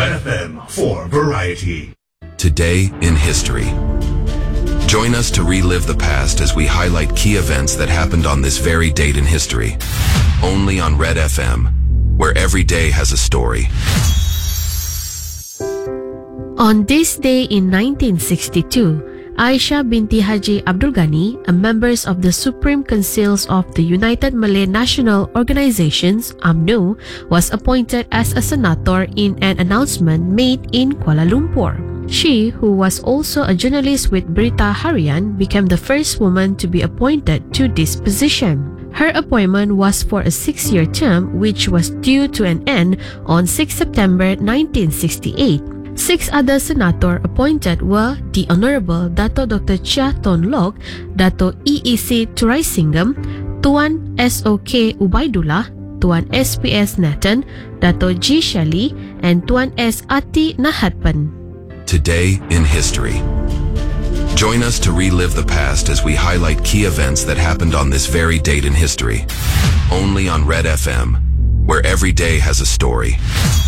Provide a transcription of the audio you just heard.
Red FM for variety. Today in history. Join us to relive the past as we highlight key events that happened on this very date in history. Only on Red FM, where every day has a story. On this day in 1962, Aisha binti Haji Abdul Ghani, a member of the Supreme Councils of the United Malay National Organizations (UMNO), was appointed as a senator in an announcement made in Kuala Lumpur. She, who was also a journalist with Berita Harian, became the first woman to be appointed to this position. Her appointment was for a 6-year term, which was due to an end on 6 September 1968. 6 other senators appointed were the Honorable Dato Dr. Chia Ton Lok, Dato EEC Turaisingam, Tuan SOK Ubaidullah, Tuan SPS Nathan, Dato G Shali, and Tuan S Ati Nahatpan. Today in history. Join us to relive the past as we highlight key events that happened on this very date in history. Only on Red FM, where every day has a story.